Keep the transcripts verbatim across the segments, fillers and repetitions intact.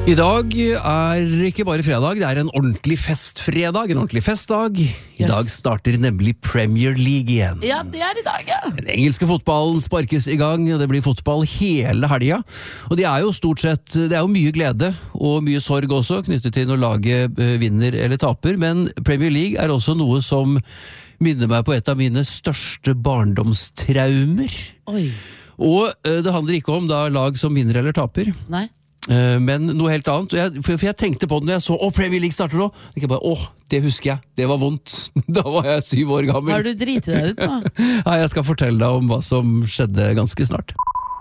I dag er ikke bare fredag, det er en ordentlig festfredag, en ordentlig festdag. I yes. dag starter nemlig Premier League igjen. Ja, det er i dag, ja. Den engelske fotballen sparkes i gang, og det blir fotball hele helga. Og det er jo stort sett, det er jo mye glede og mye sorg også, knyttet til når laget vinner eller taper, men Premier League er også noe som minner meg på et av mine største barndomstraumer. Oi. Og det handler ikke om da lag som vinner eller taper. Nei. Men noe helt annet, jeg, for jeg tenkte på det når jeg så, å, Premier League starter nå, jeg bare, åh, det husker jeg, det var vondt, da var jeg syv år gammel. Har du dritet deg ut nå? Ja, jeg skal fortelle deg om hva som skjedde ganske snart.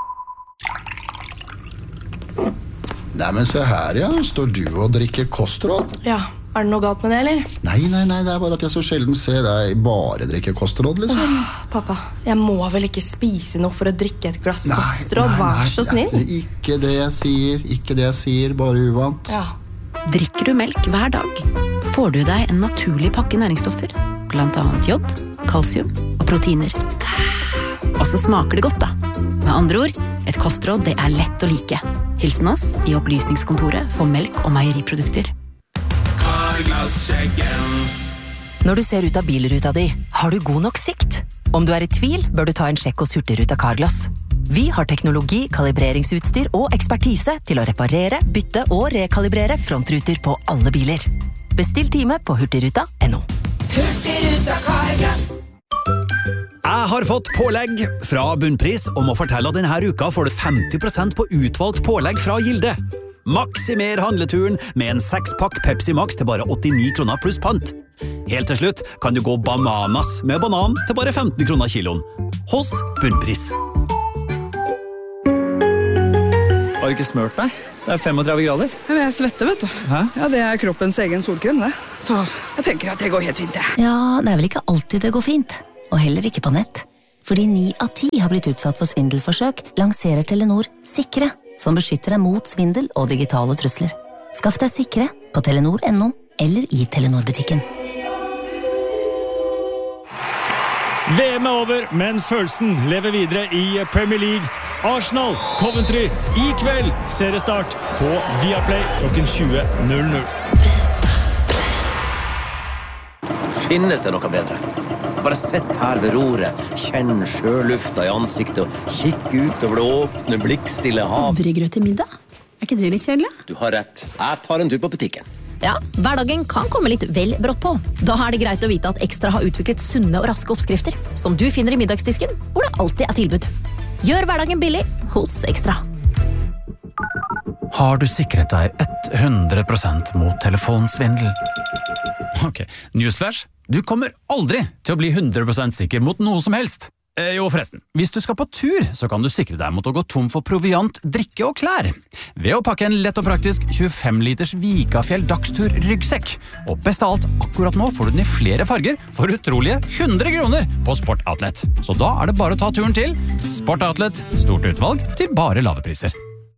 Nei, men se her, ja, står du og drikker kostråd? Ja, er det noe galt med det, eller? Nei, nei, nei, det er bare at jeg så sjelden ser deg bare drikke kostråd, liksom. Åh, pappa, jeg må vel ikke spise noe for å drikke et glass nei, kostråd, nei, vær så snill. Nei, det er ikke det jeg sier, ikke det jeg sier, bare uvant. Ja. Drikker du melk hver dag, får du deg en naturlig pakke næringsstoffer, blant annet jod, kalsium og proteiner. Og så smaker det godt da. Med andre ord, et kostråd det er lett å like. Hilsen oss i opplysningskontoret for melk og meieriprodukter. Når du ser ut av bilruta di, har du god nok sikt? Om du er i tvil, bør du ta en sjekk hos Hurtigruta Carglass. Vi har teknologi, kalibreringsutstyr og ekspertise til å reparere, bytte og rekalibrere frontruter på alle biler. Bestill time på hurtigruta punktum no. Hurtigruta Carglass. Jeg har fått pålegg fra Bunnpris og må fortelle at denne uka får du femti prosent på utvalgt pålegg fra Gilde. Maksimer handleturen med en sekspakk Pepsi Max til bare åttini kroner pluss pant. Helt til slutt kan du gå bananas med banan til bare femten kroner kiloen. Hos Bunnpris. Har du ikke smørt deg? Det er femogtredve grader. Men jeg svetter, vet du. Hæ? Ja, det er kroppens egen solkrem, det. Så jeg tenker at det går helt fint, det. Ja, det er vel ikke alltid det går fint. Og heller ikke på nett. Fordi ni av ti har blitt utsatt for svindelforsøk, lanserer Telenor Sikre, som beskytter deg mot svindel og digitale trusler. Skaff deg Sikre på telenor punktum no eller i Telenor-butikken. V M er over, men følelsen lever videre i Premier League. Arsenal, Coventry, i kveld seriestart på Viaplay klokken tjue null null. Finnes det noe bedre? Bare sett her ved roret, kjenn sjølufta i ansiktet og kikk ut over det åpne, blikkstille hav. Havregrøt til middag? Er ikke det litt kjedelig? Du har rett. Jeg tar en tur på butikken. Ja, hverdagen kan komme litt vel brått på. Da er det greit å vite at Ekstra har utviklet sunne og raske oppskrifter, som du finner i middagsdisken, hvor det alltid er tilbud. Gjør hverdagen billig hos Ekstra. Har du sikret deg hundre prosent mot telefonsvindel? Ok, newsflash. Du kommer aldri til å bli hundre prosent sikker mot noe som helst. Eh, jo forresten, hvis du skal på tur, så kan du sikre deg mot å gå tom for proviant, drikke og klær. Ved å pakke en lett og praktisk tjuefem liters Vikafjell dagstur ryggsekk. Og best av alt, akkurat nå får du den i flere farger for utrolige hundre kroner på Sport Outlet. Så da er det bare å ta turen til Sport Outlet, stort utvalg til bare lave priser.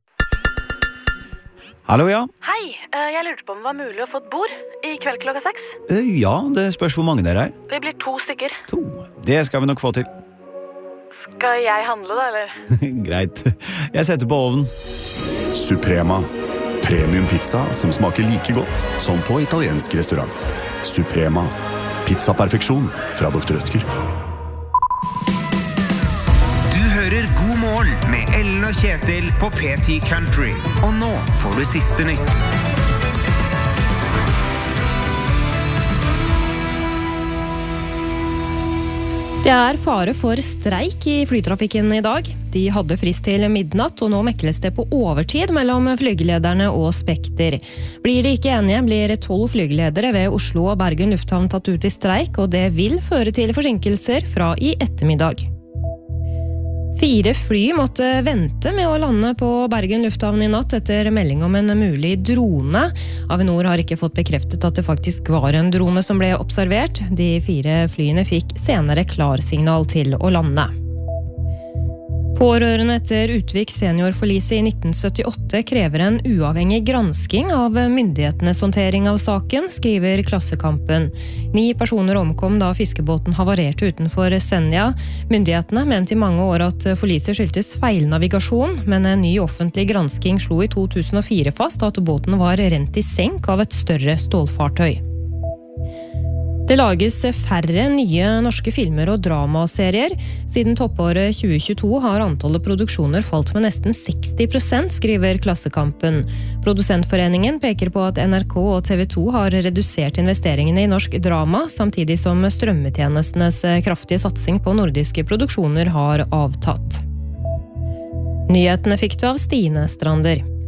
Hallo, ja. Hei, jeg lurte på om det var mulig å få et bord i kveld klokka seks. Ja, det spørs hvor mange dere er. Vi blir to stykker. To. Det skal vi nok få til. Skal jeg handle da, eller? Greit. Jeg setter på ovnen. Suprema. Premium pizza som smaker like godt som på italiensk restaurant. Suprema. Pizzaperfeksjon fra doktor Rødtger. Du hører God morgen med Ellen og Kjetil på P ti Country. Og nå får du siste nytt. Det er fare for streik i flytrafikken i dag. De hadde frist til midnatt, og nå mekles det på overtid mellom flygelederne og Spekter. Blir de ikke enige, blir tolv flygeledere ved Oslo og Bergen lufthavn tatt ut i streik, og det vil føre til forsinkelser fra i ettermiddag. Fire fly måtte vente med å lande på Bergen lufthavn i natt etter melding om en mulig drone. Avinor har ikke fått bekreftet at det faktisk var en drone som ble observert. De fire flyene fikk senere klarsignal til å lande. Pårørende etter Utvik seniorforlise i nitten syttiåtte krever en uavhengig gransking av myndighetenes håndtering av saken, skriver Klassekampen. Ni personer omkom da fiskebåten havarerte utenfor Senja. Myndighetene mente i mange år at forliset skyldtes feilnavigasjon, men en ny offentlig gransking slo i to tusen og fire fast at båten var rent i senk av et større stålfartøy. Det lages færre nye norske filmer og dramaserier. Siden toppåret tjue tjueto har antallet produksjoner falt med nesten seksti prosent, skriver Klassekampen. Produsentforeningen peker på at N R K og T V to har redusert investeringene i norsk drama, samtidig som strømmetjenestenes kraftige satsing på nordiske produksjoner har avtatt. Nyhetene fikk du av Stine Strander.